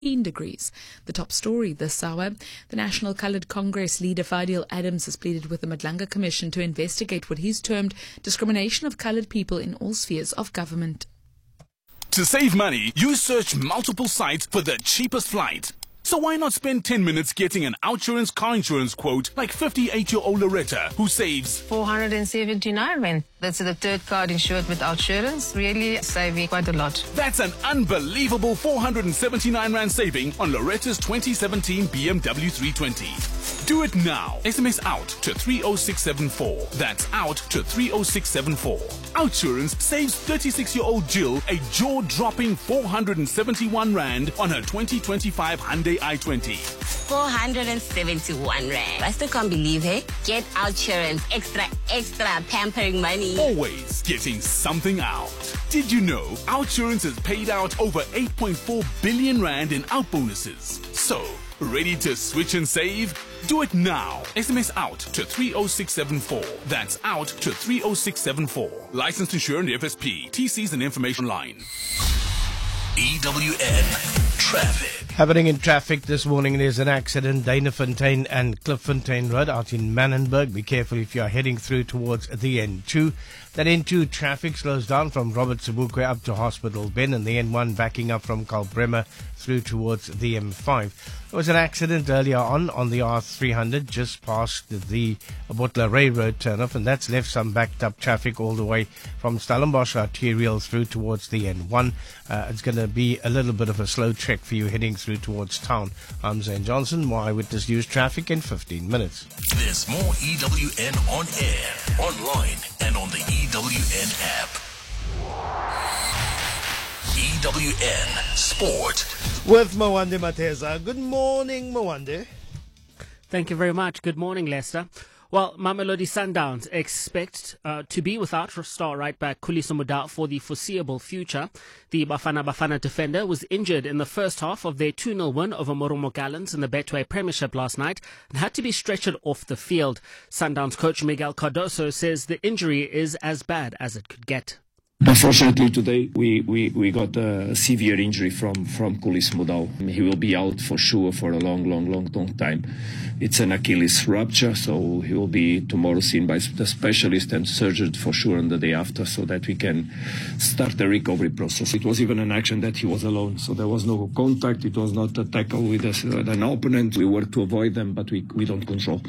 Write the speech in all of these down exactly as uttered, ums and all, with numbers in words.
degrees. The top story this hour, the National Coloured Congress leader Fadiel Adams has pleaded with the Madlanga Commission to investigate what he's termed discrimination of coloured people in all spheres of government. To save money, you search multiple sites for the cheapest flight. So why not spend ten minutes getting an Outsurance car insurance quote like fifty-eight-year-old Loretta, who saves four hundred seventy-nine rand. That's the third card insured with Outsurance, really saving quite a lot. That's an unbelievable four hundred seventy-nine rand saving on Loretta's twenty seventeen B M W three twenty. Do it now. S M S out to three oh six seven four. That's out to three oh six seven four. Outsurance saves thirty-six-year-old Jill a jaw-dropping four hundred seventy-one rand on her twenty twenty-five Hyundai i twenty. four hundred seventy-one rand. I still can't believe it. Get Outsurance extra, extra pampering money. Always getting something out. Did you know Outsurance has paid out over eight point four billion rand in out bonuses? So, ready to switch and save? Do it now. S M S out to three oh six seven four. That's out to three oh six seven four. Licensed insured F S P. T Cs and information line. E W N Traffic. Happening in traffic this morning, there's an accident, Danafontein and Clifffontein Road out in Manenberg. Be careful if you are heading through towards the N two. That N two traffic slows down from Robert Sobukwe up to Hospital Bend, and the N one backing up from Kalbremmer through towards the M five. There was an accident earlier on on the R three hundred just past the Botla Road turnoff, and that's left some backed up traffic all the way from Stellenbosch Arterial through towards the N one. Uh, it's going to be a little bit of a slow trek for you heading through towards town. I'm Zane Johnson, more Eyewitness News traffic in fifteen minutes. There's more E W N on air, online, and on the E W N app. E W N Sport. With Mwande Mateza. Good morning, Mwande. Thank you very much. Good morning, Lester. Well, Mamelodi Sundowns expect uh, to be without star right back Khuliso Mudau for the foreseeable future. The Bafana Bafana defender was injured in the first half of their two nil win over Moromo Gallants in the Betway Premiership last night and had to be stretchered off the field. Sundowns coach Miguel Cardoso says the injury is as bad as it could get. Unfortunately, today we, we, we got a severe injury from, from Khuliso Mudau. He will be out for sure for a long, long, long, long time. It's an Achilles rupture, so he will be tomorrow seen by the specialist and surgeon for sure on the day after, so that we can start the recovery process. It was even an action that he was alone, so there was no contact. It was not a tackle with a, an opponent. We worked to avoid them, but we, we don't control.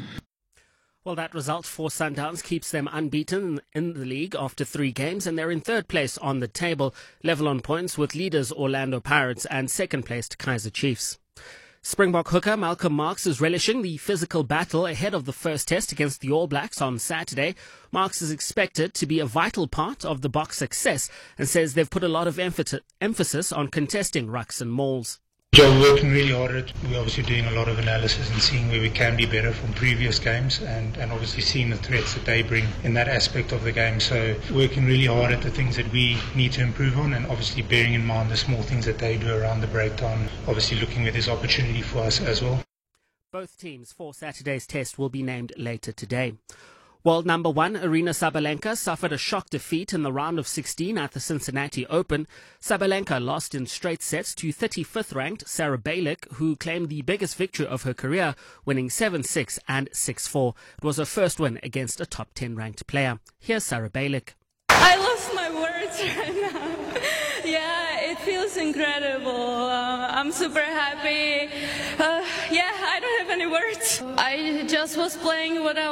Well, that result for Sundowns keeps them unbeaten in the league after three games, and they're in third place on the table, level on points with leaders Orlando Pirates and second placed Kaizer Chiefs. Springbok hooker Malcolm Marx is relishing the physical battle ahead of the first test against the All Blacks on Saturday. Marx is expected to be a vital part of the Boks' success and says they've put a lot of emphasis on contesting rucks and mauls. Joe, we're working really hard at it. We're obviously doing a lot of analysis and seeing where we can be better from previous games and, and obviously seeing the threats that they bring in that aspect of the game. So working really hard at the things that we need to improve on and obviously bearing in mind the small things that they do around the breakdown, obviously looking at this opportunity for us as well. Both teams for Saturday's test will be named later today. World number one, Aryna Sabalenka, suffered a shock defeat in the round of sixteen at the Cincinnati Open. Sabalenka lost in straight sets to thirty-fifth ranked Sarah Balick, who claimed the biggest victory of her career, winning seven six and six four. It was her first win against a top ten ranked player. Here's Sarah Balick. I lost my words right now. Yeah, it feels incredible. Uh, I'm super happy. Uh, yeah, I don't have any words. I just was playing what I